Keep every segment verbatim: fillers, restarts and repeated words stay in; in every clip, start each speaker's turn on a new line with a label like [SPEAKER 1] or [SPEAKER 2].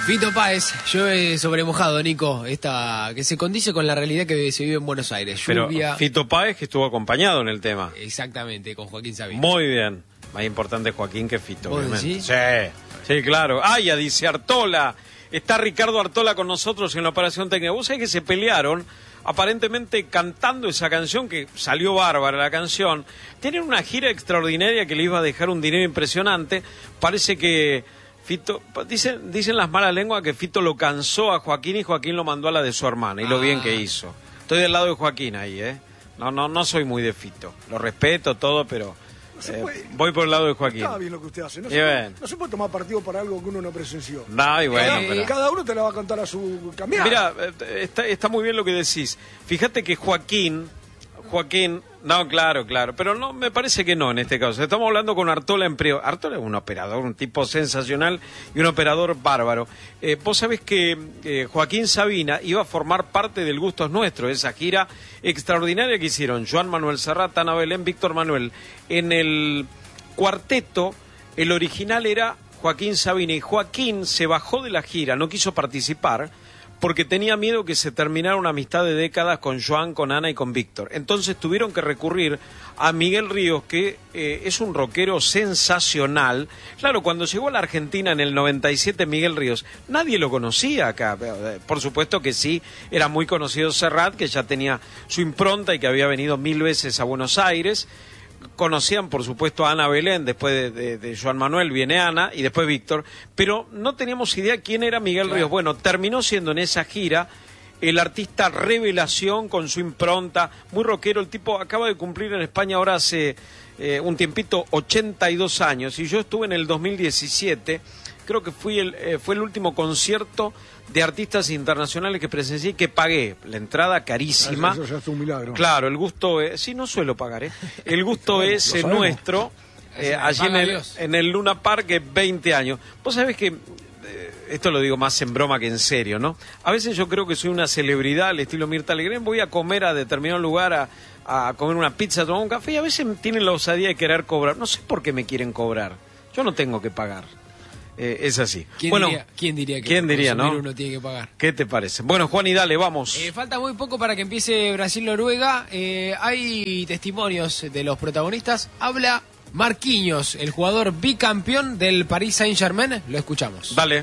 [SPEAKER 1] Fito Páez, llueve sobre mojado, Nico, esta, que se condice con la realidad que se vive en Buenos Aires. Lluvia.
[SPEAKER 2] Pero Fito Páez que estuvo acompañado en el tema.
[SPEAKER 1] Exactamente, con Joaquín Sabina.
[SPEAKER 2] Muy bien. Más importante Joaquín que Fito,
[SPEAKER 1] ¿Vos
[SPEAKER 2] obviamente.
[SPEAKER 1] decís?
[SPEAKER 2] Sí, sí, claro. Ah, ya dice Artola. Está Ricardo Artola con nosotros en la operación técnica. Vos sabés que se pelearon, aparentemente cantando esa canción, que salió bárbara la canción. Tienen una gira extraordinaria que le iba a dejar un dinero impresionante. Parece que Fito, dicen, dicen las malas lenguas que Fito lo cansó a Joaquín y Joaquín lo mandó a la de su hermana, y lo bien que hizo. Estoy del lado de Joaquín ahí, ¿eh? No, no, no soy muy de Fito. Lo respeto todo, pero
[SPEAKER 3] no
[SPEAKER 2] eh,
[SPEAKER 3] puede,
[SPEAKER 2] voy por el lado de Joaquín.
[SPEAKER 3] Está bien lo que usted hace. No,
[SPEAKER 2] Y
[SPEAKER 3] se,
[SPEAKER 2] bien.
[SPEAKER 3] puede, no se puede tomar partido para algo que uno no presenció.
[SPEAKER 2] No, y bueno,
[SPEAKER 3] cada,
[SPEAKER 2] pero...
[SPEAKER 3] cada uno te la va a cantar a su cambiar.
[SPEAKER 2] Mira, está, está muy bien lo que decís. Fíjate que Joaquín, Joaquín, no, claro, claro, pero no, me parece que no en este caso. Estamos hablando con Artola en Prio. Artola es un operador, un tipo sensacional y un operador bárbaro. Eh, vos sabés que eh, Joaquín Sabina iba a formar parte del Gustos Nuestros, esa gira extraordinaria que hicieron Joan Manuel Serrat, Ana Belén, Víctor Manuel. En el cuarteto, el original era Joaquín Sabina, y Joaquín se bajó de la gira, no quiso participar, porque tenía miedo que se terminara una amistad de décadas con Joan, con Ana y con Víctor. Entonces tuvieron que recurrir a Miguel Ríos, que eh, es un rockero sensacional. Claro, cuando llegó a la Argentina en el noventa y siete Miguel Ríos, nadie lo conocía acá. Por supuesto que sí, era muy conocido Serrat, que ya tenía su impronta y que había venido mil veces a Buenos Aires. Conocían, por supuesto, a Ana Belén, después de, de, de Joan Manuel viene Ana y después Víctor, pero no teníamos idea quién era Miguel claro. Ríos. Bueno, terminó siendo en esa gira el artista revelación con su impronta, muy rockero. El tipo acaba de cumplir en España ahora hace eh, un tiempito ochenta y dos años, y yo estuve en el dos mil diecisiete, creo que fui el, eh, fue el último concierto de artistas internacionales que presencié y que pagué. La entrada carísima.
[SPEAKER 3] Eso ya es un milagro.
[SPEAKER 2] Claro, el gusto es... Sí, no suelo pagar, ¿eh? El gusto es eh, nuestro. Eh, allí en el, en el Luna Park, veinte años. Vos sabés que... Eh, esto lo digo más en broma que en serio, ¿no? A veces yo creo que soy una celebridad al estilo Mirta Legrand. Voy a comer a determinado lugar, a, a comer una pizza, a tomar un café, y a veces tienen la osadía de querer cobrar. No sé por qué me quieren cobrar. Yo no tengo que pagar. Eh, es así.
[SPEAKER 1] ¿Quién
[SPEAKER 2] bueno,
[SPEAKER 1] diría, ¿quién diría que
[SPEAKER 2] ¿quién diría, no?
[SPEAKER 1] uno tiene que pagar?
[SPEAKER 2] ¿Qué te parece? Bueno, Juan, y dale, vamos.
[SPEAKER 1] Eh, falta muy poco para que empiece Brasil-Noruega. Eh, hay testimonios de los protagonistas. Habla Marquinhos, el jugador bicampeón del Paris Saint-Germain. Lo escuchamos.
[SPEAKER 2] Dale.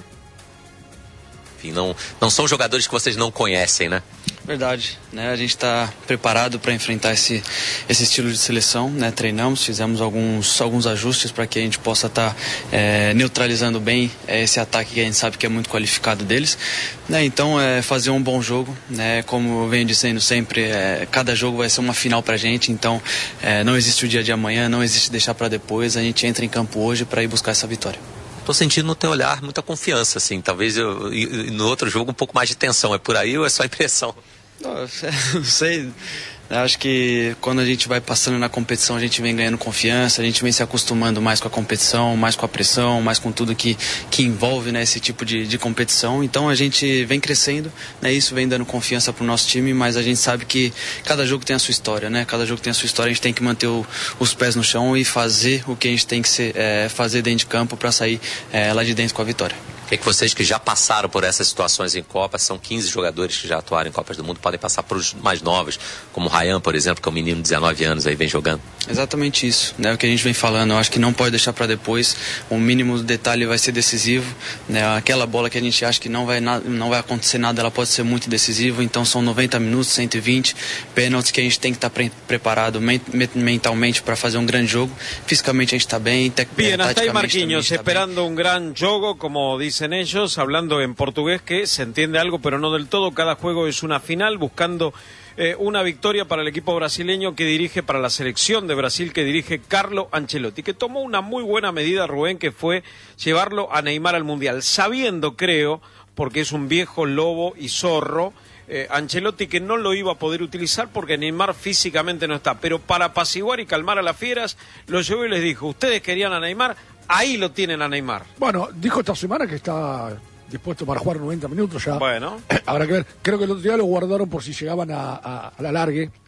[SPEAKER 4] Enfim, não, não são jogadores que vocês não conhecem, né?
[SPEAKER 5] Verdade, né? A gente está preparado para enfrentar esse, esse estilo de seleção, né? Treinamos, fizemos alguns, alguns ajustes para que a gente possa estar tá, é, neutralizando bem é, esse ataque que a gente sabe que é muito qualificado deles, né? Então, é, fazer um bom jogo, né? Como eu venho dizendo sempre, é, cada jogo vai ser uma final para a gente, então é, não existe o dia de amanhã, não existe deixar para depois, a gente entra em campo hoje para ir buscar essa vitória.
[SPEAKER 4] Tô sentindo no teu olhar muita confiança, assim, talvez eu, e, e no outro jogo um pouco mais de tensão. É por aí ou é só impressão?
[SPEAKER 5] Não, não sei, acho que quando a gente vai passando na competição a gente vem ganhando confiança, a gente vem se acostumando mais com a competição, mais com a pressão, mais com tudo que, que envolve, né, esse tipo de, de competição. Então a gente vem crescendo, né, isso vem dando confiança pro nosso time, mas a gente sabe que cada jogo tem a sua história, né? Cada jogo tem a sua história, a gente tem que manter o, os pés no chão e fazer o que a gente tem que ser, é, fazer dentro de campo para sair é, lá de dentro com a vitória.
[SPEAKER 4] É que vocês que já passaram por essas situações em Copa, são quinze jogadores que já atuaram em Copas do Mundo, podem passar para os mais novos, como o Ryan, por exemplo, que é um menino de dezenove anos, aí vem jogando.
[SPEAKER 5] Exatamente isso, né? O que a gente vem falando, eu acho que não pode deixar para depois, o mínimo detalhe vai ser decisivo, né? Aquela bola que a gente acha que não vai, não vai acontecer nada, ela pode ser muito decisiva, então são noventa minutos, cento e vinte pênaltis que a gente tem que estar pre preparado mentalmente para fazer um grande jogo, fisicamente a gente está bem,
[SPEAKER 2] Bien, hasta ahí Marquinhos, esperando un gran juego, como dicen ellos, hablando en portugués, que se entiende algo, pero no del todo. Cada juego es una final, buscando eh, una victoria para el equipo brasileño que dirige, para la selección de Brasil que dirige Carlo Ancelotti, que tomó una muy buena medida, Rubén, que fue llevarlo a Neymar al Mundial, sabiendo, creo, porque es un viejo lobo y zorro, eh, Ancelotti, que no lo iba a poder utilizar porque Neymar físicamente no está, pero para apaciguar y calmar a las fieras, lo llevó y les dijo, ustedes querían a Neymar, ahí lo tienen a Neymar.
[SPEAKER 3] Bueno, dijo esta semana que está dispuesto para jugar noventa minutos ya.
[SPEAKER 2] Bueno.
[SPEAKER 3] Habrá que ver. Creo que el otro día lo guardaron por si llegaban a, a, a la largue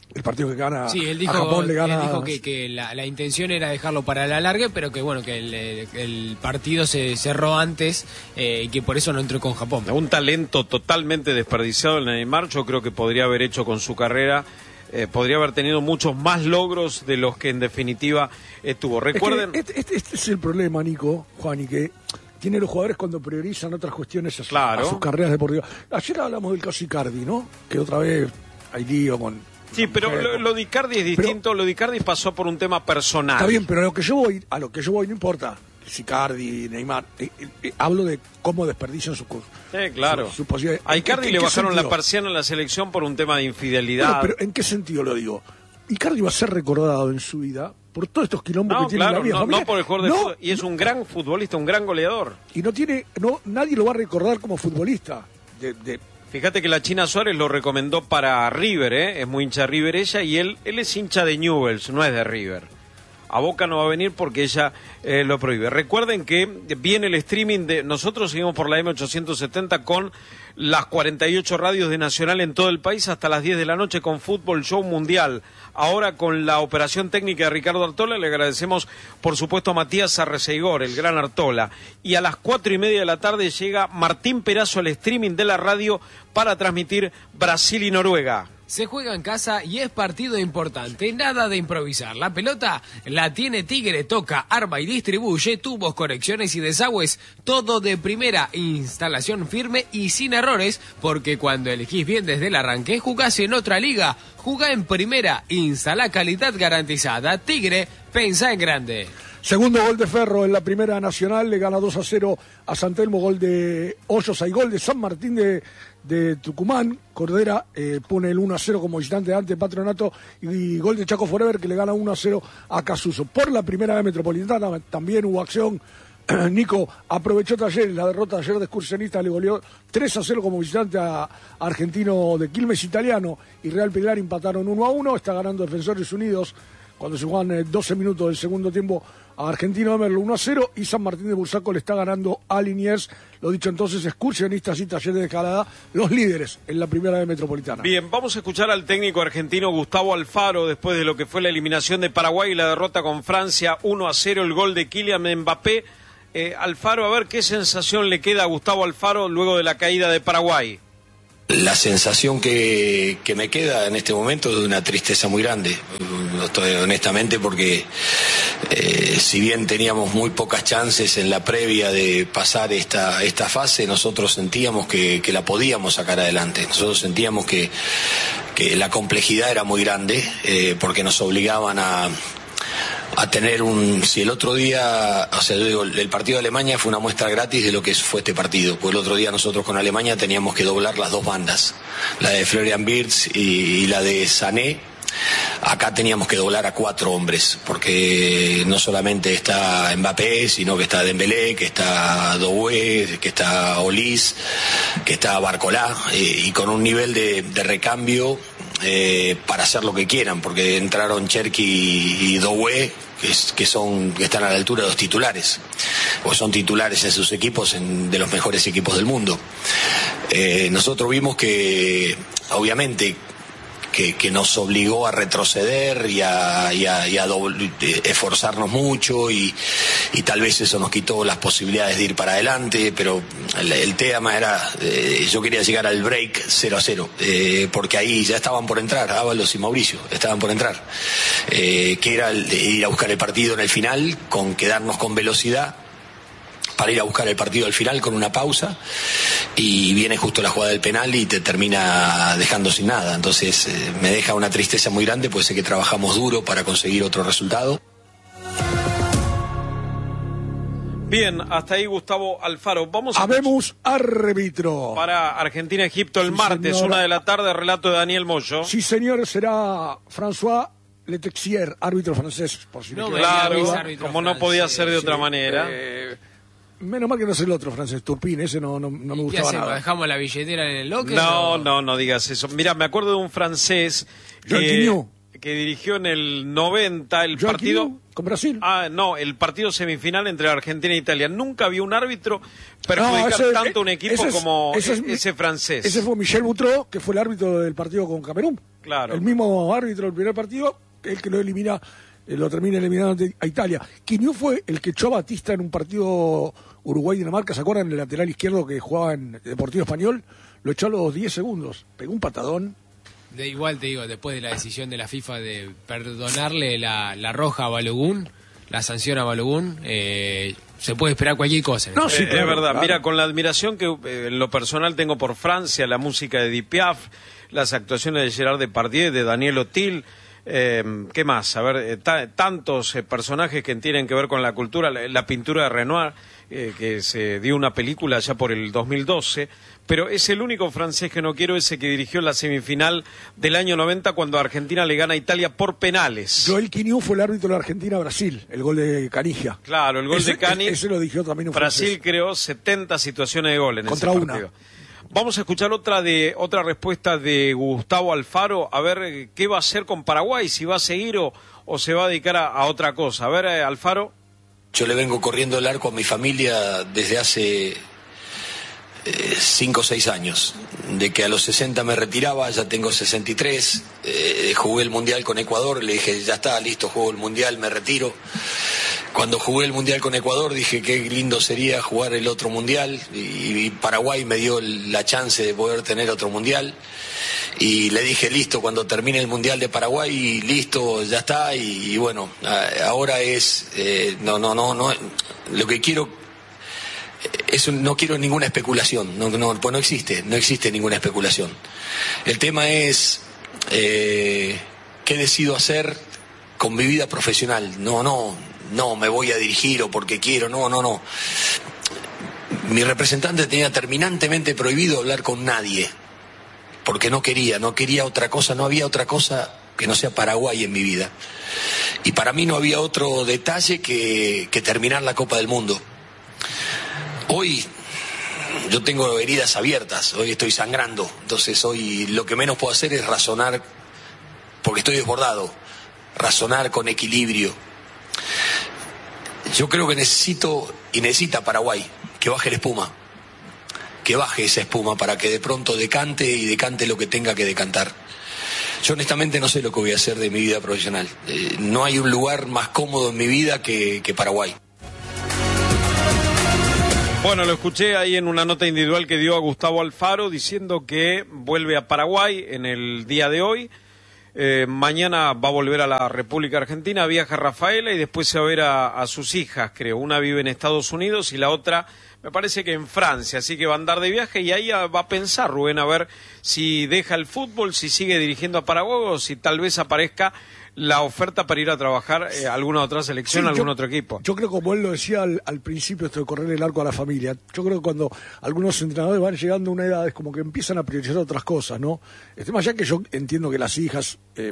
[SPEAKER 3] el partido que gana
[SPEAKER 1] Sí, él dijo,
[SPEAKER 3] a Japón le gana.
[SPEAKER 1] él dijo que, que la, la intención era dejarlo para la larga, pero que bueno, que el, el partido se cerró antes eh, y que por eso no entró con Japón.
[SPEAKER 2] Un talento totalmente desperdiciado el Neymar, yo creo que podría haber hecho con su carrera, eh, podría haber tenido muchos más logros de los que en definitiva eh, tuvo. Recuerden...
[SPEAKER 3] Es que este, este es el problema, Nico, Juan, y que tienen los jugadores cuando priorizan otras cuestiones a, su,
[SPEAKER 2] Claro.
[SPEAKER 3] a sus carreras deportivas. Ayer hablamos del caso Icardi, ¿no? Que otra vez hay lío con...
[SPEAKER 2] Sí, pero lo, lo de Icardi es distinto, pero, lo de Icardi pasó por un tema personal.
[SPEAKER 3] Está bien, pero a lo que yo voy, a lo que yo voy no importa si Icardi, Neymar, eh, eh, hablo de cómo desperdician sus cosas.
[SPEAKER 2] Sí, claro.
[SPEAKER 3] Su, su posibilidad.
[SPEAKER 2] A Icardi
[SPEAKER 3] ¿En,
[SPEAKER 2] le
[SPEAKER 3] en
[SPEAKER 2] bajaron
[SPEAKER 3] sentido?
[SPEAKER 2] la persiana en la selección por un tema de infidelidad.
[SPEAKER 3] Bueno, pero ¿en qué sentido lo digo? Icardi va a ser recordado en su vida por todos estos quilombos
[SPEAKER 2] No,
[SPEAKER 3] que tiene
[SPEAKER 2] claro,
[SPEAKER 3] en la vida.
[SPEAKER 2] no,
[SPEAKER 3] familiar.
[SPEAKER 2] no por el jugador de
[SPEAKER 3] No,
[SPEAKER 2] fútbol. Y es un gran futbolista, un gran goleador.
[SPEAKER 3] Y no tiene, no, nadie lo va a recordar como futbolista. De, de,
[SPEAKER 2] Fíjate que la China Suárez lo recomendó para River, ¿eh? Es muy hincha de River ella, y él, él es hincha de Newell's, no es de River. A Boca no va a venir porque ella eh, lo prohíbe. Recuerden que viene el streaming de... Nosotros seguimos por la eme ochocientos setenta con las cuarenta y ocho radios de Nacional en todo el país hasta las diez de la noche con Fútbol Show Mundial. Ahora con la operación técnica de Ricardo Artola, le agradecemos por supuesto a Matías Arreceigor, el gran Artola. Y a las cuatro y media de la tarde llega Martín Perazo al streaming de la radio para transmitir Brasil y Noruega.
[SPEAKER 1] Se juega en casa y es partido importante, nada de improvisar. La pelota la tiene Tigre, toca, arma y distribuye, tubos, conexiones y desagües, todo de primera, instalación firme y sin errores, porque cuando elegís bien desde el arranque, jugás en otra liga, jugá en primera, instala calidad garantizada. Tigre, pensá en grande.
[SPEAKER 3] Segundo gol de Ferro en la Primera Nacional, le gana dos a cero a San Telmo, gol de Hoyos, hay gol de San Martín de, de Tucumán, Cordera eh, pone el uno a cero como visitante ante Patronato, y gol de Chaco Forever que le gana uno a cero a Casuso. Por la Primera B Metropolitana también hubo acción. Nico aprovechó Talleres, la derrota ayer de Excursionista, le goleó tres a cero como visitante a Argentino de Quilmes Italiano, y Real Pilar empataron uno a uno, está ganando Defensores Unidos cuando se juegan doce minutos del segundo tiempo a Argentino de Merlo uno a cero, y San Martín de Bursaco le está ganando a Liniers. Lo dicho entonces, Excursionistas y Talleres de Escalada, los líderes en la Primera B Metropolitana.
[SPEAKER 2] Bien, vamos a escuchar al técnico argentino Gustavo Alfaro después de lo que fue la eliminación de Paraguay y la derrota con Francia uno a cero, el gol de Kylian Mbappé. Eh, Alfaro, a ver qué sensación le queda a Gustavo Alfaro luego de la caída de Paraguay.
[SPEAKER 6] La sensación que, que me queda en este momento es de una tristeza muy grande, estoy honestamente, porque eh, si bien teníamos muy pocas chances en la previa de pasar esta, esta fase, nosotros sentíamos que, que la podíamos sacar adelante, nosotros sentíamos que, que la complejidad era muy grande, eh, porque nos obligaban a... a tener un... Si el otro día, o sea, yo digo, el partido de Alemania fue una muestra gratis de lo que fue este partido, porque el otro día nosotros con Alemania teníamos que doblar las dos bandas, la de Florian Wirtz y, y la de Sané. Acá teníamos que doblar a cuatro hombres, porque no solamente está Mbappé, sino que está Dembélé, que está Doué, que está Olís, que está Barcolá, y, y con un nivel de, de recambio eh, para hacer lo que quieran, porque entraron Cherki y, y Doué, que, es, que, son, que están a la altura de los titulares, o son titulares en sus equipos, en, de los mejores equipos del mundo. Eh, nosotros vimos que, obviamente, Que, que nos obligó a retroceder y a, y a, y a doble, esforzarnos mucho, y, y tal vez eso nos quitó las posibilidades de ir para adelante, pero el, el tema era, eh, yo quería llegar al break cero a cero, eh, porque ahí ya estaban por entrar, Ábalos y Mauricio, estaban por entrar, eh, que era el, ir a buscar el partido en el final, con quedarnos con velocidad, para ir a buscar el partido al final con una pausa, y viene justo la jugada del penal y te termina dejando sin nada. Entonces eh, me deja una tristeza muy grande, pues sé que trabajamos duro para conseguir otro resultado.
[SPEAKER 2] Bien, hasta ahí Gustavo Alfaro. Vamos a
[SPEAKER 3] Habemos árbitro.
[SPEAKER 2] Para Argentina-Egipto el
[SPEAKER 3] Sí,
[SPEAKER 2] martes,
[SPEAKER 3] señora.
[SPEAKER 2] una de la tarde, relato de Daniel Moyo.
[SPEAKER 3] Sí, señor, será François Letexier, árbitro francés, por si
[SPEAKER 1] No
[SPEAKER 3] no
[SPEAKER 1] me
[SPEAKER 3] queda
[SPEAKER 2] Claro,
[SPEAKER 1] digas
[SPEAKER 3] duda.
[SPEAKER 1] árbitro
[SPEAKER 2] como no
[SPEAKER 1] francés,
[SPEAKER 2] podía ser de otra
[SPEAKER 3] Sí,
[SPEAKER 2] manera.
[SPEAKER 3] eh, menos mal que no es el otro francés, Turpin, ese no, no, no me
[SPEAKER 1] ¿Qué
[SPEAKER 3] gustaba
[SPEAKER 1] hacemos?
[SPEAKER 3] nada.
[SPEAKER 1] ¿Dejamos la billetera en el locker?
[SPEAKER 2] No,
[SPEAKER 1] o-
[SPEAKER 2] no, no digas eso. Mira, me acuerdo de un francés
[SPEAKER 3] Jean
[SPEAKER 2] que,
[SPEAKER 3] Quignou.
[SPEAKER 2] que dirigió en el noventa el
[SPEAKER 3] Joaquín
[SPEAKER 2] partido
[SPEAKER 3] con Brasil.
[SPEAKER 2] Ah, no, el partido semifinal entre Argentina e Italia. Nunca había un árbitro perjudicar
[SPEAKER 3] No, ese-
[SPEAKER 2] tanto a un equipo
[SPEAKER 3] ese es-
[SPEAKER 2] como
[SPEAKER 3] ese
[SPEAKER 2] ese,
[SPEAKER 3] es-
[SPEAKER 2] francés.
[SPEAKER 3] Ese fue Michel Boutreau, que fue el árbitro del partido con Camerún.
[SPEAKER 2] Claro.
[SPEAKER 3] El mismo árbitro del primer partido, el que lo elimina, eh, lo termina eliminando ante- a Italia. Quiniú fue el que echó a Batista en un partido Uruguay-Dinamarca, ¿se acuerdan? El lateral izquierdo que jugaba en Deportivo Español, lo echó a los diez segundos. Pegó un patadón.
[SPEAKER 1] De igual te digo, después de la decisión de la FIFA de perdonarle la, la roja a Balogun, la sanción a Balogun, eh, se puede esperar cualquier cosa.
[SPEAKER 3] No, sí,
[SPEAKER 2] Eh,
[SPEAKER 3] claro,
[SPEAKER 2] es verdad,
[SPEAKER 3] claro.
[SPEAKER 2] mira, con la admiración que eh, en lo personal tengo por Francia, la música de Edith Piaf, las actuaciones de Gerard Depardieu, de Daniel Otil, eh, ¿qué más? A ver, eh, ta- tantos eh, personajes que tienen que ver con la cultura, la, la pintura de Renoir, eh, que se dio una película ya por el dos mil doce, pero es el único francés que no quiero, ese que dirigió la semifinal del año noventa cuando Argentina le gana a Italia por penales.
[SPEAKER 3] Joel Quiniú fue el árbitro de la Argentina-Brasil, el gol de Canigia.
[SPEAKER 2] Claro, el gol
[SPEAKER 3] Ese-
[SPEAKER 2] de Cani.
[SPEAKER 3] Ese lo dirigió también un
[SPEAKER 2] Brasil
[SPEAKER 3] francés.
[SPEAKER 2] creó setenta situaciones de gol en
[SPEAKER 3] Contra
[SPEAKER 2] ese
[SPEAKER 3] una.
[SPEAKER 2] partido. Vamos a escuchar otra de otra respuesta de Gustavo Alfaro, a ver eh, qué va a hacer con Paraguay, si va a seguir o, o se va a dedicar a, a otra cosa. A ver, eh, Alfaro.
[SPEAKER 6] Yo le vengo corriendo el arco a mi familia desde hace eh, cinco o seis años. De que a los sesenta me retiraba, ya tengo sesenta y tres, eh, jugué el Mundial con Ecuador, le dije, ya está, listo, juego el Mundial, me retiro. Cuando jugué el Mundial con Ecuador dije qué lindo sería jugar el otro Mundial y, y Paraguay me dio la chance de poder tener otro Mundial y le dije listo, cuando termine el Mundial de Paraguay, listo, ya está y, y bueno, a, ahora es, eh, no, no, no, no, lo que quiero es un, no quiero ninguna especulación, no, no, pues no existe, no existe ninguna especulación. El tema es eh, qué decido hacer con mi vida profesional, no, no. No, me voy a dirigir o porque quiero, no, no, no. Mi representante tenía terminantemente prohibido hablar con nadie, porque no quería, no quería otra cosa, no había otra cosa que no sea Paraguay en mi vida. Y para mí no había otro detalle que, que terminar la Copa del Mundo. Hoy yo tengo heridas abiertas, hoy estoy sangrando, entonces hoy lo que menos puedo hacer es razonar, porque estoy desbordado, razonar con equilibrio. Yo creo que necesito, y necesita Paraguay, que baje la espuma, que baje esa espuma para que de pronto decante y decante lo que tenga que decantar. Yo honestamente no sé lo que voy a hacer de mi vida profesional. Eh, no hay un lugar más cómodo en mi vida que, que Paraguay.
[SPEAKER 2] Bueno, lo escuché ahí en una nota individual que dio a Gustavo Alfaro diciendo que vuelve a Paraguay en el día de hoy. Eh, mañana va a volver a la República Argentina, viaja a Rafaela y después se va a ver a, a sus hijas, creo. Una vive en Estados Unidos y la otra me parece que en Francia, así que va a andar de viaje y ahí va a pensar Rubén a ver si deja el fútbol, si sigue dirigiendo a Paraguay o si tal vez aparezca la oferta para ir a trabajar eh, a alguna otra selección,
[SPEAKER 3] Sí,
[SPEAKER 2] algún
[SPEAKER 3] yo-
[SPEAKER 2] otro equipo.
[SPEAKER 3] Yo creo, como él lo decía al, al principio, esto de correr el arco a la familia, yo creo que cuando algunos entrenadores van llegando a una edad es como que empiezan a priorizar otras cosas, ¿no? Este, más allá que yo entiendo que las hijas eh,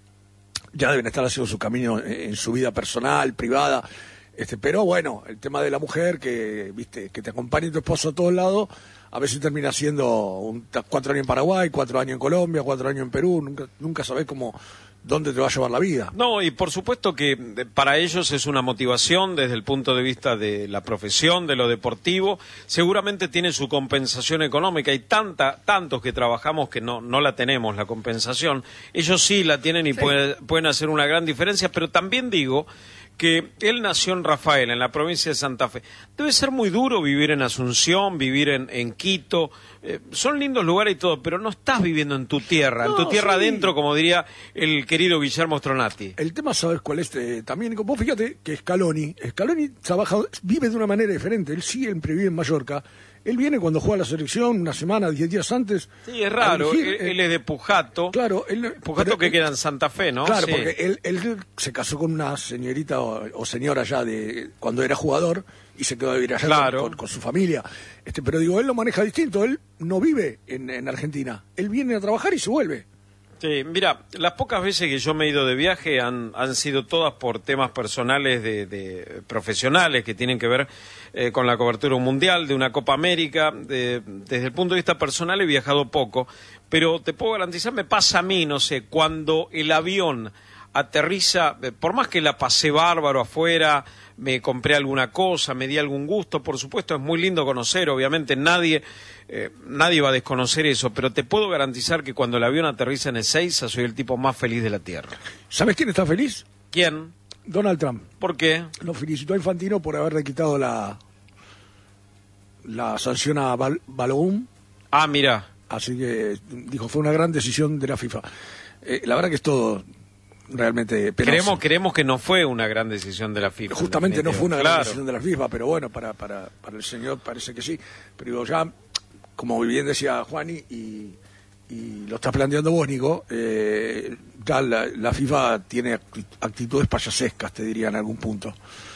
[SPEAKER 3] ya deben estar haciendo su camino en, en su vida personal, privada, este, pero bueno, el tema de la mujer que, viste, que te acompañe tu esposo a todos lados, a veces termina siendo un, cuatro años en Paraguay, cuatro años en Colombia, cuatro años en Perú, nunca, nunca sabés cómo, dónde te va a llevar la vida.
[SPEAKER 2] No, y por supuesto que eh, para ellos es una motivación desde el punto de vista de la profesión, de lo deportivo. Seguramente tiene su compensación económica. Hay tanta, tantos que trabajamos que no, no la tenemos, la compensación. Ellos sí la tienen y
[SPEAKER 3] Sí.
[SPEAKER 2] puede- pueden hacer una gran diferencia, pero también digo que él nació en Rafaela, en la provincia de Santa Fe. Debe ser muy duro vivir en Asunción, vivir en, en Quito. Eh, son lindos lugares y todo, pero no estás viviendo en tu tierra, en
[SPEAKER 3] No,
[SPEAKER 2] tu tierra
[SPEAKER 3] sí.
[SPEAKER 2] adentro, como diría el querido Guillermo Stronati.
[SPEAKER 3] El tema, ¿sabes cuál es? Eh, también, vos fíjate que Scaloni, Scaloni trabaja, vive de una manera diferente. Él siempre vive en Mallorca. Él viene cuando juega la selección, una semana, diez días antes.
[SPEAKER 2] Sí, es raro.
[SPEAKER 3] a dirigir,
[SPEAKER 2] Él,
[SPEAKER 3] eh,
[SPEAKER 2] él es de Pujato.
[SPEAKER 3] Claro, él,
[SPEAKER 2] Pujato
[SPEAKER 3] pero-
[SPEAKER 2] que queda en Santa Fe, ¿no?
[SPEAKER 3] Claro,
[SPEAKER 2] Sí.
[SPEAKER 3] porque él, él se casó con una señorita o, o señora ya de cuando era jugador y se quedó a vivir allá
[SPEAKER 2] Claro.
[SPEAKER 3] con, con- con su familia. Este, pero digo, él lo maneja distinto. Él no vive en, en Argentina. Él viene a trabajar y se vuelve.
[SPEAKER 2] Sí, mira, las pocas veces que yo me he ido de viaje han, han sido todas por temas personales de, de profesionales que tienen que ver eh, con la cobertura de un mundial, de una Copa América. De, desde el punto de vista personal he viajado poco, pero te puedo garantizar, me pasa a mí, no sé, cuando el avión aterriza, eh, por más que la pasé bárbaro afuera, me compré alguna cosa, me di algún gusto, por supuesto es muy lindo conocer, obviamente nadie eh, nadie va a desconocer eso, pero te puedo garantizar que cuando el avión aterriza en Ezeiza soy el tipo más feliz de la Tierra.
[SPEAKER 3] ¿Sabes quién está feliz?
[SPEAKER 2] ¿Quién?
[SPEAKER 3] Donald Trump.
[SPEAKER 2] ¿Por qué?
[SPEAKER 3] Lo felicitó a Infantino por haberle quitado la la sanción a Bal Balogun.
[SPEAKER 2] Ah, mira.
[SPEAKER 3] Así que dijo, fue una gran decisión de la FIFA. Eh, la verdad que es todo realmente penoso.
[SPEAKER 2] Creemos, creemos que no fue una gran decisión de la FIFA.
[SPEAKER 3] Justamente no fue una gran
[SPEAKER 2] claro.
[SPEAKER 3] decisión de la FIFA, pero bueno, para, para, para el señor parece que sí. Pero digo, ya, como bien decía Juani, y, y lo está planteando vos, Nico, eh, ya la, la FIFA tiene actitudes payasescas, te diría en algún punto.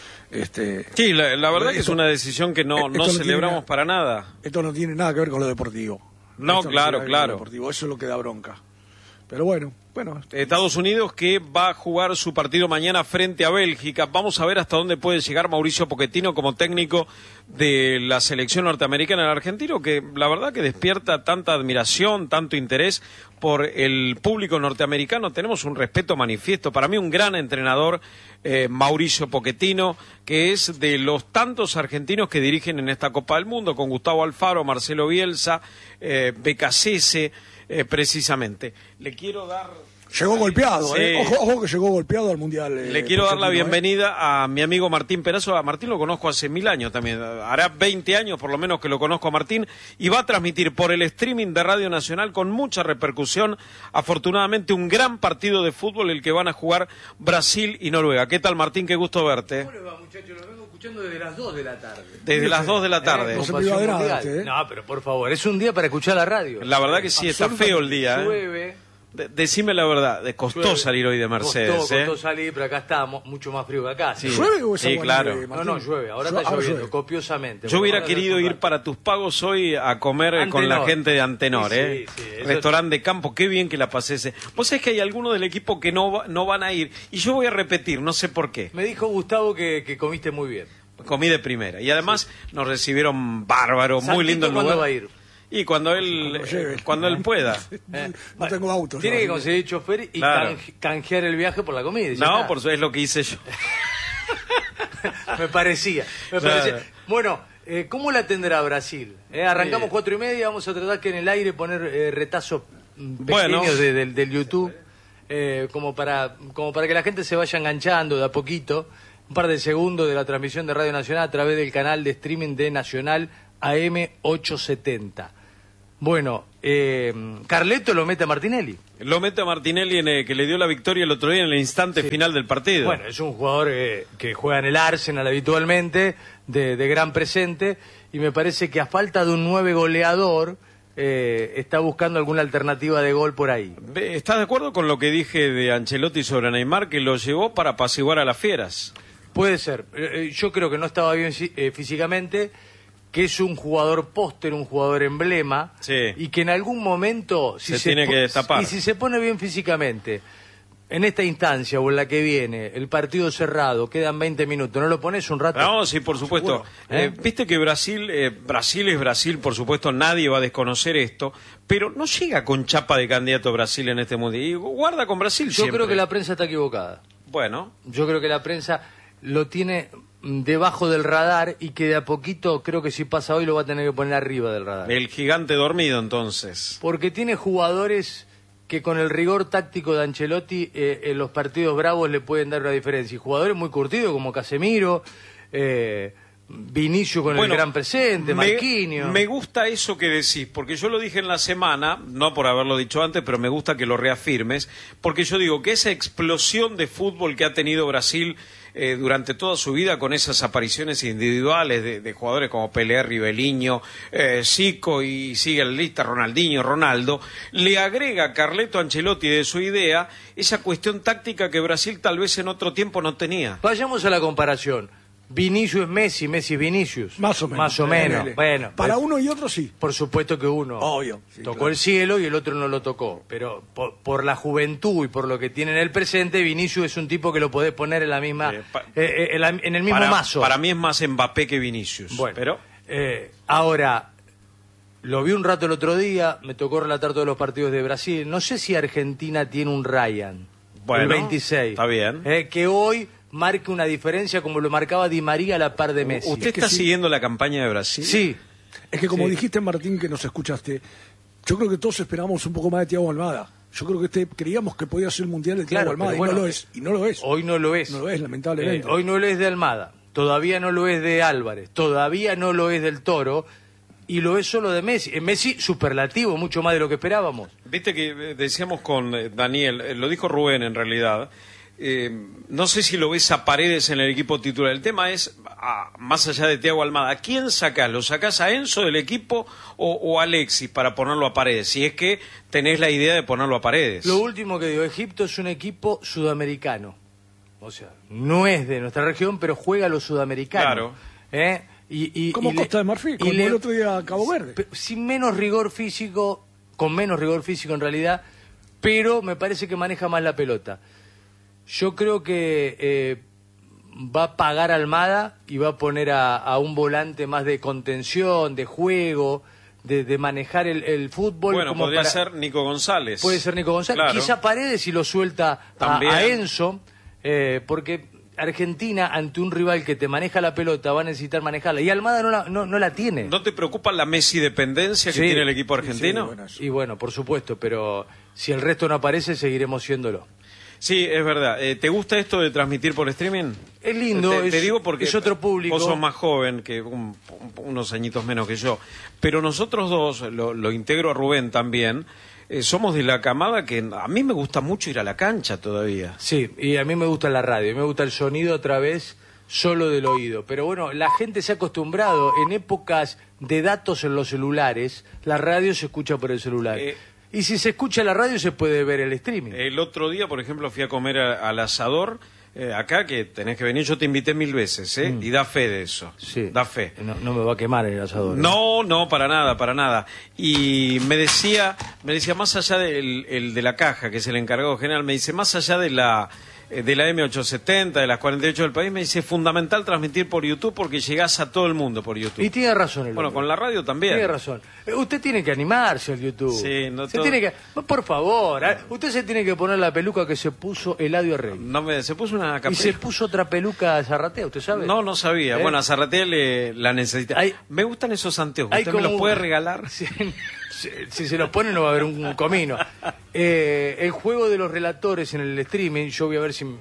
[SPEAKER 3] Este,
[SPEAKER 2] sí, la, la verdad
[SPEAKER 3] esto,
[SPEAKER 2] que es una decisión que no, no, no celebramos
[SPEAKER 3] nada,
[SPEAKER 2] para nada.
[SPEAKER 3] Esto no tiene nada que ver con lo deportivo.
[SPEAKER 2] No,
[SPEAKER 3] esto
[SPEAKER 2] claro,
[SPEAKER 3] no
[SPEAKER 2] claro.
[SPEAKER 3] Deportivo. Eso es lo que da bronca. Pero bueno, bueno.
[SPEAKER 2] Estados Unidos que va a jugar su partido mañana frente a Bélgica. Vamos a ver hasta dónde puede llegar Mauricio Pochettino como técnico de la selección norteamericana. El argentino que la verdad que despierta tanta admiración, tanto interés por el público norteamericano. Tenemos un respeto manifiesto. Para mí un gran entrenador, eh, Mauricio Pochettino, que es de los tantos argentinos que dirigen en esta Copa del Mundo, con Gustavo Alfaro, Marcelo Bielsa, eh, Becasese, eh, precisamente. Le quiero dar...
[SPEAKER 3] Llegó golpeado,
[SPEAKER 2] sí.
[SPEAKER 3] eh. ojo, ojo que llegó golpeado al Mundial. Eh,
[SPEAKER 2] Le quiero dar la
[SPEAKER 3] Pochettino,
[SPEAKER 2] bienvenida
[SPEAKER 3] eh.
[SPEAKER 2] a mi amigo Martín Perazo. A Martín lo conozco hace mil años también. Hará veinte años por lo menos que lo conozco a Martín. Y va a transmitir por el streaming de Radio Nacional con mucha repercusión, afortunadamente, un gran partido de fútbol el que van a jugar Brasil y Noruega. ¿Qué tal, Martín? Qué gusto verte.
[SPEAKER 7] ¿Cómo le va, muchachos? Lo vengo escuchando desde las dos de la tarde.
[SPEAKER 2] Desde las dos de la tarde.
[SPEAKER 7] Eh,
[SPEAKER 3] No se
[SPEAKER 7] con Pasión
[SPEAKER 3] priva de nada,
[SPEAKER 7] Mundial.
[SPEAKER 3] este, ¿eh?
[SPEAKER 7] No, pero por favor, es un día para escuchar la radio.
[SPEAKER 2] La verdad que sí, está feo el día. ¿eh?
[SPEAKER 7] Llueve.
[SPEAKER 2] De- decime la verdad, de costó
[SPEAKER 7] llueve.
[SPEAKER 2] salir hoy de Mercedes.
[SPEAKER 7] Costó,
[SPEAKER 2] ¿eh?
[SPEAKER 7] costó salir, pero acá está mo- mucho más frío que acá.
[SPEAKER 2] Sí.
[SPEAKER 3] ¿Llueve o es
[SPEAKER 2] Sí,
[SPEAKER 3] agua
[SPEAKER 2] claro.
[SPEAKER 3] nieve,
[SPEAKER 7] No,
[SPEAKER 3] Martín?
[SPEAKER 7] no, llueve. Ahora
[SPEAKER 3] Llu-
[SPEAKER 7] está
[SPEAKER 3] ahora
[SPEAKER 7] lloviendo,
[SPEAKER 3] llueve.
[SPEAKER 7] copiosamente.
[SPEAKER 2] Yo hubiera
[SPEAKER 7] Ahora
[SPEAKER 2] querido
[SPEAKER 7] hace un
[SPEAKER 2] ir
[SPEAKER 7] rato.
[SPEAKER 2] para tus pagos hoy a comer eh, con la
[SPEAKER 7] Antenor.
[SPEAKER 2] gente de Antenor,
[SPEAKER 7] Sí,
[SPEAKER 2] ¿eh?
[SPEAKER 7] sí, sí, eso
[SPEAKER 2] Restaurante de campo, qué bien que la pasé ese. Vos sabés que hay algunos del equipo que no, va- no van a ir, y yo voy a repetir, no sé por qué.
[SPEAKER 7] Me dijo Gustavo que, que comiste muy bien.
[SPEAKER 2] Comí de primera, y además nos recibieron bárbaro, muy
[SPEAKER 7] Santito,
[SPEAKER 2] lindo el
[SPEAKER 7] ¿cuándo
[SPEAKER 2] lugar.
[SPEAKER 7] va a ir?
[SPEAKER 2] Y cuando él,
[SPEAKER 3] Cuando llegue.
[SPEAKER 2] eh, cuando él pueda.
[SPEAKER 7] Eh,
[SPEAKER 3] No tengo auto.
[SPEAKER 7] Tiene
[SPEAKER 3] yo,
[SPEAKER 7] que
[SPEAKER 3] así
[SPEAKER 7] conseguir chofer y
[SPEAKER 2] Claro.
[SPEAKER 7] canje- canjear el viaje por la comida. y ya
[SPEAKER 2] No,
[SPEAKER 7] está.
[SPEAKER 2] por eso es lo que hice yo.
[SPEAKER 7] me parecía, me
[SPEAKER 2] Claro.
[SPEAKER 7] parecía. Bueno, eh, ¿cómo la tendrá Brasil? Eh, arrancamos
[SPEAKER 2] Sí.
[SPEAKER 7] cuatro y media, vamos a tratar que en el aire poner eh, retazos mm,
[SPEAKER 2] Bueno.
[SPEAKER 7] pequeños de- del- del YouTube, eh, como para como para que la gente se vaya enganchando de a poquito. Un par de segundos de la transmisión de Radio Nacional a través del canal de streaming de Nacional A M ochocientos setenta. Bueno, eh, Carleto lo mete a Martinelli.
[SPEAKER 2] Lo mete a Martinelli, en el, que le dio la victoria el otro día en el instante final del partido.
[SPEAKER 7] Bueno, es un jugador eh, que juega en el Arsenal habitualmente, de, de gran presente, y me parece que a falta de un nueve goleador, eh, está buscando alguna alternativa de gol por ahí.
[SPEAKER 2] Ve, ¿estás de acuerdo con lo que dije de Ancelotti sobre Neymar, que lo llevó para apaciguar a las fieras?
[SPEAKER 7] Puede ser. Eh, eh, yo creo que no estaba bien eh, físicamente, que es un jugador póster, un jugador emblema,
[SPEAKER 2] Sí.
[SPEAKER 7] y que en algún momento... Si
[SPEAKER 2] Se tiene
[SPEAKER 7] po-
[SPEAKER 2] que destapar.
[SPEAKER 7] Y si se pone bien físicamente, en esta instancia o en la que viene, el partido cerrado, quedan veinte minutos, ¿no lo pones un rato?
[SPEAKER 2] No, sí, por supuesto.
[SPEAKER 7] Seguro, ¿eh?
[SPEAKER 2] Eh, Viste que Brasil, eh, Brasil es Brasil, por supuesto, nadie va a desconocer esto, pero no llega con chapa de candidato a Brasil en este mundial. Y guarda con Brasil
[SPEAKER 7] Yo
[SPEAKER 2] siempre.
[SPEAKER 7] creo que la prensa está equivocada.
[SPEAKER 2] Bueno,
[SPEAKER 7] Yo creo que la prensa lo tiene mm, debajo del radar y que de a poquito, creo que si pasa hoy, lo va a tener que poner arriba del radar.
[SPEAKER 2] el gigante dormido entonces.
[SPEAKER 7] Porque tiene jugadores que con el rigor táctico de Ancelotti eh, en los partidos bravos le pueden dar una diferencia. Y jugadores muy curtidos como Casemiro, eh, Vinicio con
[SPEAKER 2] Bueno,
[SPEAKER 7] el gran presente,
[SPEAKER 2] me,
[SPEAKER 7] Marquinhos.
[SPEAKER 2] me gusta eso que decís, porque yo lo dije en la semana, no por haberlo dicho antes, pero me gusta que lo reafirmes, porque yo digo que esa explosión de fútbol que ha tenido Brasil eh, durante toda su vida, con esas apariciones individuales de, de jugadores como Pelé, Riveliño, eh, Zico y sigue la lista, Ronaldinho, Ronaldo, le agrega a Carleto Ancelotti de su idea esa cuestión táctica que Brasil tal vez en otro tiempo no tenía.
[SPEAKER 7] Vayamos a la comparación. Vinicius es Messi, Messi es Vinicius.
[SPEAKER 3] Más o menos.
[SPEAKER 7] Más o menos.
[SPEAKER 3] L.
[SPEAKER 7] Bueno,
[SPEAKER 3] para
[SPEAKER 7] pues,
[SPEAKER 3] uno y otro sí.
[SPEAKER 7] por supuesto que uno
[SPEAKER 3] Obvio, sí,
[SPEAKER 7] tocó
[SPEAKER 3] claro.
[SPEAKER 7] el cielo y el otro no lo tocó. Pero por, por la juventud y por lo que tiene en el presente, Vinicius es un tipo que lo podés poner en la misma,
[SPEAKER 2] Eh, pa-
[SPEAKER 7] eh, eh, en, la- en el mismo
[SPEAKER 2] para,
[SPEAKER 7] mazo.
[SPEAKER 2] para mí es más Mbappé que Vinicius.
[SPEAKER 7] Bueno,
[SPEAKER 2] pero
[SPEAKER 7] eh, ahora, lo vi un rato el otro día, me tocó relatar todos los partidos de Brasil. No sé si Argentina tiene un Ryan,
[SPEAKER 2] Bueno,
[SPEAKER 7] el veintiséis.
[SPEAKER 2] está bien.
[SPEAKER 7] eh, que hoy marque una diferencia como lo marcaba Di María a la par de Messi.
[SPEAKER 2] ¿usted
[SPEAKER 3] es que
[SPEAKER 2] está
[SPEAKER 3] sí.
[SPEAKER 2] siguiendo la campaña de Brasil?
[SPEAKER 7] Sí.
[SPEAKER 3] Es que como
[SPEAKER 7] Sí.
[SPEAKER 3] dijiste, Martín, que nos escuchaste, yo creo que todos esperábamos un poco más de Thiago Almada. Yo creo que este, creíamos que podía ser el Mundial de Thiago
[SPEAKER 7] Claro,
[SPEAKER 3] Almada
[SPEAKER 7] pero
[SPEAKER 3] y
[SPEAKER 7] bueno,
[SPEAKER 3] no lo es. Y no lo es.
[SPEAKER 7] Hoy no lo es.
[SPEAKER 3] No lo es, lamentablemente.
[SPEAKER 7] Eh, hoy no lo es de Almada, todavía no lo es de Álvarez, todavía no lo es del Toro, y lo es solo de Messi. En Messi, superlativo, mucho más de lo que esperábamos.
[SPEAKER 2] Viste que eh, decíamos con eh, Daniel, eh, lo dijo Rubén en realidad, eh, no sé si lo ves a Paredes en el equipo titular. El tema es, ah, más allá de Thiago Almada, ¿a quién sacás? ¿Lo sacás a Enzo del equipo o, o a Alexis para ponerlo a Paredes? Si es que tenés la idea de ponerlo a Paredes.
[SPEAKER 7] Lo último que digo, Egipto es un equipo sudamericano. O sea, no es de nuestra región, pero juega a los sudamericanos.
[SPEAKER 2] Claro.
[SPEAKER 7] ¿Eh? Y, y,
[SPEAKER 3] Como
[SPEAKER 7] y
[SPEAKER 3] Costa
[SPEAKER 7] le-
[SPEAKER 3] de Marfil,
[SPEAKER 7] y
[SPEAKER 3] como
[SPEAKER 7] le-
[SPEAKER 3] el otro día a Cabo Verde.
[SPEAKER 7] pe- Sin menos rigor físico, con menos rigor físico en realidad, pero me parece que maneja más la pelota. Yo creo que eh, va a pagar Almada y va a poner a, a un volante más de contención, de juego, de, de manejar el, el fútbol.
[SPEAKER 2] Bueno,
[SPEAKER 7] como
[SPEAKER 2] podría
[SPEAKER 7] para-
[SPEAKER 2] ser Nico González.
[SPEAKER 7] Puede ser Nico González.
[SPEAKER 2] Claro.
[SPEAKER 7] Quizá Paredes si lo suelta a,
[SPEAKER 2] También.
[SPEAKER 7] a Enzo, eh, porque Argentina, ante un rival que te maneja la pelota, va a necesitar manejarla. Y Almada no la, no, no la tiene.
[SPEAKER 2] ¿No te preocupa la Messi dependencia que
[SPEAKER 7] Sí.
[SPEAKER 2] tiene el equipo argentino?
[SPEAKER 3] Sí, bueno, eso.
[SPEAKER 7] Y bueno, por supuesto, pero si el resto no aparece, seguiremos siéndolo.
[SPEAKER 2] Sí, es verdad. Eh, ¿Te gusta esto de transmitir por streaming?
[SPEAKER 7] Es lindo,
[SPEAKER 2] Te, te
[SPEAKER 7] es-
[SPEAKER 2] digo porque
[SPEAKER 7] es otro público.
[SPEAKER 2] Vos sos más joven, que un- un- unos añitos menos que yo. Pero nosotros dos, lo, lo integro a Rubén también, eh, somos de la camada que a mí me gusta mucho ir a la cancha todavía.
[SPEAKER 7] Sí, y a mí me gusta la radio, me gusta el sonido a través solo del oído. Pero bueno, la gente se ha acostumbrado, en épocas de datos en los celulares, la radio se escucha por el celular.
[SPEAKER 2] Eh,
[SPEAKER 7] y si se escucha la radio, se puede ver el streaming.
[SPEAKER 2] El otro día, por ejemplo, fui a comer a- al asador, eh, acá que tenés que venir, yo te invité mil veces, ¿eh? Y da fe de eso.
[SPEAKER 7] Sí.
[SPEAKER 2] Da fe.
[SPEAKER 7] No, no me va a quemar el asador. ¿eh?
[SPEAKER 2] No, no, para nada, para nada. Y me decía, me decía más allá del el de la caja, que es el encargado general, me dice, más allá de la eh, de la M ochocientos setenta, de las cuarenta y ocho del país, me dice, es fundamental transmitir por YouTube porque llegás a todo el mundo por YouTube.
[SPEAKER 7] Y tiene razón el
[SPEAKER 2] Bueno,
[SPEAKER 7] hombre.
[SPEAKER 2] con la radio también.
[SPEAKER 7] Tiene razón. Eh, Usted tiene que animarse al YouTube.
[SPEAKER 2] Sí, no
[SPEAKER 7] se
[SPEAKER 2] todo-
[SPEAKER 7] tiene que, por favor, eh, usted se tiene que poner la peluca que se puso Eladio Rey.
[SPEAKER 2] No me, se puso una
[SPEAKER 7] Y
[SPEAKER 2] capucha.
[SPEAKER 7] se puso otra peluca a Zarratea, ¿usted sabe?
[SPEAKER 2] No, no sabía.
[SPEAKER 7] ¿Eh?
[SPEAKER 2] Bueno, a Zarratea le la necesita.
[SPEAKER 7] Hay-
[SPEAKER 2] me gustan esos anteojos.
[SPEAKER 7] Hay
[SPEAKER 2] ¿Usted me
[SPEAKER 7] como
[SPEAKER 2] los puede
[SPEAKER 7] un-
[SPEAKER 2] regalar?
[SPEAKER 7] Si, si- si se los pone no va a haber un comino. Eh, el juego de los relatores en el streaming, yo voy a ver si m-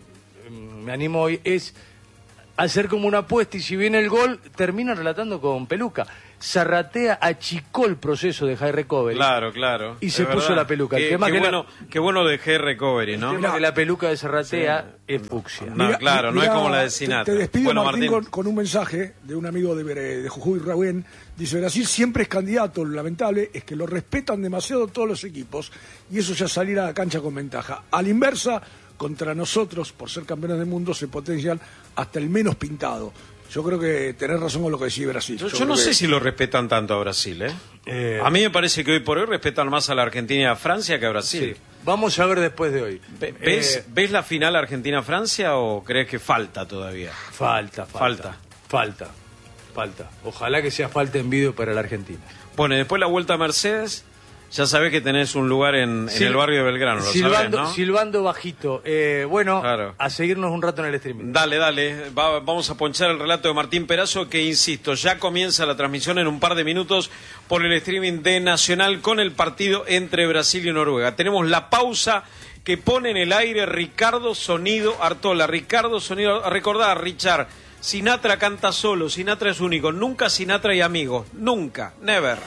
[SPEAKER 7] me animo hoy, es hacer como una apuesta y si viene el gol, termina relatando con peluca. Zarratea achicó el proceso de high recovery.
[SPEAKER 2] Claro, claro.
[SPEAKER 7] Y
[SPEAKER 2] es
[SPEAKER 7] se puso
[SPEAKER 2] verdad.
[SPEAKER 7] la peluca. El
[SPEAKER 2] Qué,
[SPEAKER 7] tema
[SPEAKER 2] qué
[SPEAKER 7] que
[SPEAKER 2] bueno, qué bueno de G Recovery, ¿no?
[SPEAKER 7] El tema que la peluca de Zarratea es fucsia.
[SPEAKER 2] No, claro, no es como la de
[SPEAKER 3] te-
[SPEAKER 2] Sinatra.
[SPEAKER 3] Te, despido,
[SPEAKER 2] Bueno,
[SPEAKER 3] Martín,
[SPEAKER 2] Martín.
[SPEAKER 3] Con, con un mensaje de un amigo de, Bere- de Jujuy, Rubén. Dice, Brasil siempre es candidato, lo lamentable es que lo respetan demasiado todos los equipos y eso ya salir a la cancha con ventaja. A la inversa, contra nosotros, por ser campeones del mundo, se potencian hasta el menos pintado. Yo creo que tenés razón con lo que decía Brasil.
[SPEAKER 2] Yo, yo
[SPEAKER 3] creo
[SPEAKER 2] no
[SPEAKER 3] que-
[SPEAKER 2] sé si lo respetan tanto a Brasil, ¿eh?
[SPEAKER 7] Eh,
[SPEAKER 2] A mí me parece que hoy por hoy respetan más a la Argentina y a Francia que a Brasil.
[SPEAKER 7] Sí. Vamos a ver después de hoy.
[SPEAKER 2] Ve- ¿Ves,
[SPEAKER 7] Eh,
[SPEAKER 2] ¿Ves la final Argentina-Francia o crees que falta todavía?
[SPEAKER 7] falta, falta, falta, falta. Ojalá que sea falta en vídeo para la Argentina.
[SPEAKER 2] Bueno, y después la vuelta a Mercedes, ya sabés que tenés un lugar en, en
[SPEAKER 7] Sil-
[SPEAKER 2] el barrio de Belgrano, lo
[SPEAKER 7] silbando,
[SPEAKER 2] sabés, ¿no?
[SPEAKER 7] silbando bajito. Eh, bueno,
[SPEAKER 2] Claro.
[SPEAKER 7] a seguirnos un rato en el streaming.
[SPEAKER 2] Dale, dale, Va- vamos a ponchar el relato de Martín Perazo, que insisto, ya comienza la transmisión en un par de minutos por el streaming de Nacional con el partido entre Brasil y Noruega. Tenemos la pausa que pone en el aire Ricardo Sonido Artola. Ricardo Sonido, recordá, Richard, Sinatra canta solo, Sinatra es único, nunca Sinatra y amigos, nunca, never.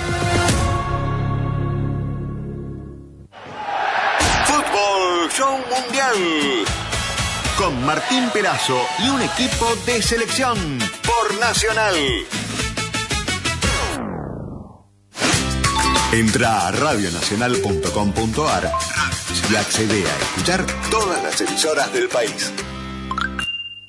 [SPEAKER 8] Fútbol Show Mundial. Con Martín Perazo y un equipo de selección por Nacional. Entra a radionacional punto com punto ar y accede a escuchar todas las emisoras del país.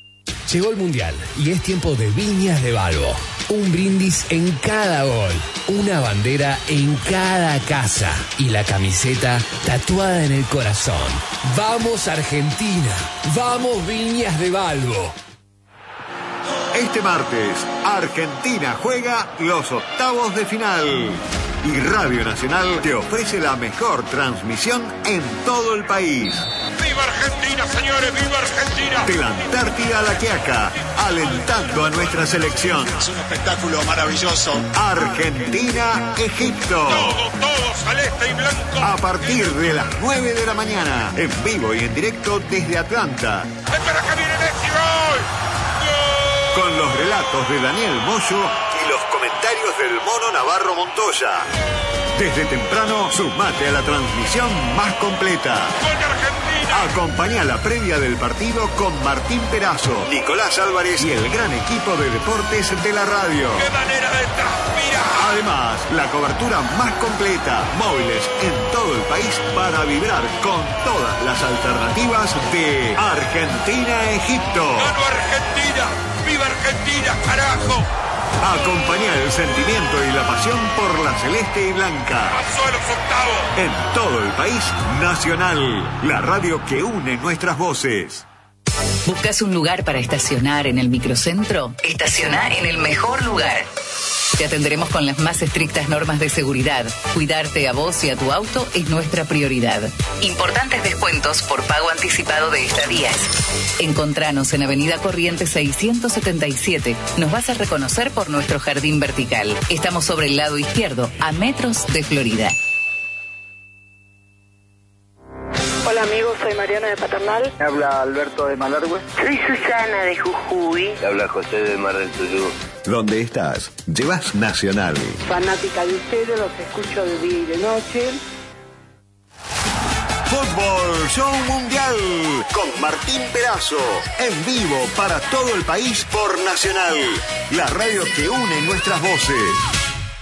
[SPEAKER 9] Llegó el Mundial y es tiempo de Viñas de Balbo. Un brindis en cada gol, una bandera en cada casa y la camiseta tatuada en el corazón. ¡Vamos Argentina! ¡Vamos Viñas de Balbo!
[SPEAKER 8] Este martes, Argentina juega los octavos de final. Y Radio Nacional te ofrece la mejor transmisión en todo el país.
[SPEAKER 10] ¡Viva Argentina, señores! ¡Viva Argentina!
[SPEAKER 8] De la Antártida a la Quiaca, alentando a nuestra selección.
[SPEAKER 10] Es un espectáculo maravilloso.
[SPEAKER 8] Argentina-Egipto.
[SPEAKER 10] Todo, todo celeste y blanco.
[SPEAKER 8] A partir de las nueve de la mañana, en vivo y en directo desde Atlanta.
[SPEAKER 10] ¡Espera que viene Messi! ¡Gol! ¡Gol!
[SPEAKER 8] Con los relatos de Daniel Moyo y los comentarios del Mono Navarro Montoya. Desde temprano, sumate a la transmisión más completa.
[SPEAKER 10] ¡Gol de Argentina!
[SPEAKER 8] Acompaña la previa del partido con Martín Perazo, Nicolás Álvarez y el gran equipo de deportes de la radio.
[SPEAKER 10] ¡Qué manera de transpirar!
[SPEAKER 8] Además, la cobertura más completa, móviles en todo el país para vibrar con todas las alternativas de Argentina-Egipto.
[SPEAKER 10] ¡Gano Argentina! ¡Viva Argentina, carajo!
[SPEAKER 8] Acompaña el sentimiento y la pasión por la celeste y blanca.
[SPEAKER 10] ¡Pasó a los octavos!
[SPEAKER 8] En todo el país, Nacional, la radio que une nuestras voces.
[SPEAKER 11] ¿Buscas un lugar para estacionar en el microcentro? Estaciona en el mejor lugar. Te atenderemos con las más estrictas normas de seguridad. Cuidarte a vos y a tu auto es nuestra prioridad. Importantes descuentos por pago anticipado de estadías. Encontranos en Avenida Corrientes seiscientos setenta y siete. Nos vas a reconocer por nuestro jardín vertical. Estamos sobre el lado izquierdo, a metros de Florida.
[SPEAKER 12] Hola amigos, soy Mariana de Paternal.
[SPEAKER 13] Me habla Alberto de Malargüe.
[SPEAKER 12] Soy Susana de Jujuy.
[SPEAKER 13] Me habla José de Mar del Tuyú.
[SPEAKER 8] ¿Dónde estás? Llevas Nacional.
[SPEAKER 12] Fanática de ustedes, los escucho de día y de noche.
[SPEAKER 8] Fútbol Show Mundial con Martín Perazo. En vivo para todo el país por Nacional. La radio que une nuestras voces.